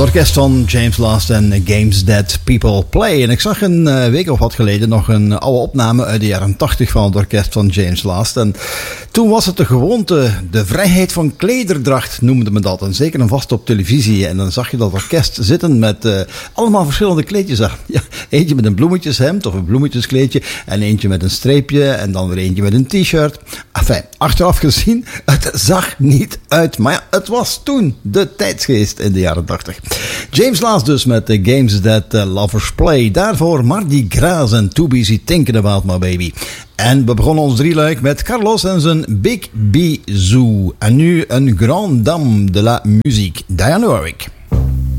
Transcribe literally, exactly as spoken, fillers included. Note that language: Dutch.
orkest van James Last en Games That People Play. En ik zag een uh, week of wat geleden nog een oude opname uit de jaren tachtig van het orkest van James Last. En toen was het de gewoonte, de vrijheid van klederdracht noemde men dat. En zeker en vast op televisie. En dan zag je dat orkest zitten met uh, allemaal verschillende kleedjes aan. Ja, eentje met een bloemetjeshemd of een bloemetjeskleedje. En eentje met een streepje. En dan weer eentje met een t-shirt. Enfin, achteraf gezien, het zag niet uit. Maar ja, het was toen de tijdsgeest in de jaren tachtig. James Last dus met The Games That uh, Lovers Play. Daarvoor Mardi Gras en Too Busy Thinking About My Baby. En we begonnen ons drieluik met Carlos en zijn Big Bisou. En nu een grande dame de la musique, Dionne Warwick.